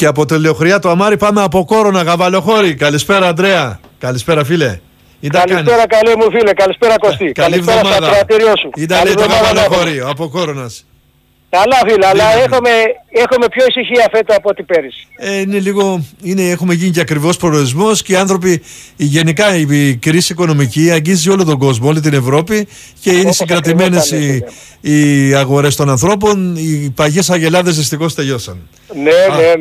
Και από το Λεωχριά το Αμάρι πάμε από Κόρονα, Γαβαλοχώρη. Καλησπέρα, Ανδρέα. Καλησπέρα, φίλε. Καλησπέρα, καλέ μου φίλε. Καλησπέρα, Κωστή. Καλή Καλησπέρα στα κρατήριό σου. Ήταν το Γαβαλοχώρη, από Κόρονας. Καλά, φίλε, αλλά έχουμε πιο ησυχία φέτο από ό,τι πέρυσι. Είναι λίγο, έχουμε γίνει και ακριβώς προορισμός και οι άνθρωποι, γενικά η κρίση οικονομική αγγίζει όλο τον κόσμο, όλη την Ευρώπη και είναι συγκρατημένες οι αγορές των ανθρώπων. Οι παγιές αγελάδες δυστυχώς τελειώσαν. Ναι.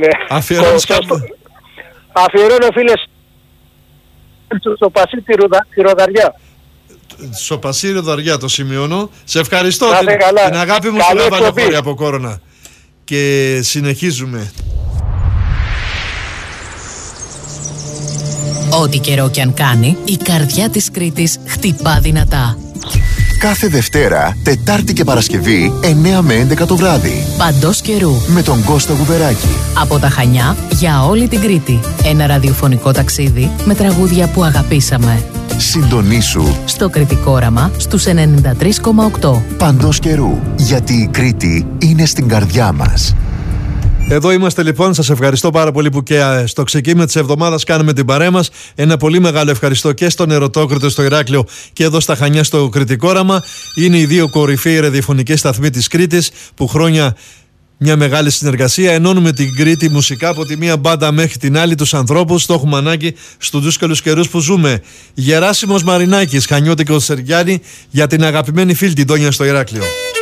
Αφιερώνω, φίλε, στο Πασί τη Ροδαριά. Σοπασί Ροδαριά, το σημειώνω. Σε ευχαριστώ την αγάπη μου στην Γαβαλοχώρη από Κόρονα. Και συνεχίζουμε. Ό,τι καιρό κι αν κάνει, η καρδιά της Κρήτης χτυπά δυνατά. Κάθε Δευτέρα, Τετάρτη και Παρασκευή, 9 με 11 το βράδυ. Παντός καιρού. Με τον Κώστα Γουδεράκη. Από τα Χανιά για όλη την Κρήτη. Ένα ραδιοφωνικό ταξίδι με τραγούδια που αγαπήσαμε. Συντονίσου στο Κρητικό Όραμα στους 93,8. Παντός καιρού. Γιατί η Κρήτη είναι στην καρδιά μας. Εδώ είμαστε λοιπόν, σας ευχαριστώ πάρα πολύ που και στο ξεκίνημα της εβδομάδας κάνουμε την παρέα μας. Ένα πολύ μεγάλο ευχαριστώ και στον Ερωτόκριτο στο Ηράκλειο και εδώ στα Χανιά στο Κρητικό Όραμα. Είναι οι δύο κορυφαίοι ραδιοφωνικοί σταθμοί της Κρήτης που χρόνια μια μεγάλη συνεργασία. Ενώνουμε την Κρήτη μουσικά από τη μία μπάντα μέχρι την άλλη, τους ανθρώπους. Το έχουμε ανάγκη στους δύσκολους καιρούς που ζούμε. Γεράσιμος Μαρινάκης, Χανιώτικος Σεργιάννη, για την αγαπημένη φίλη την Τόνια στο Ηράκλειο.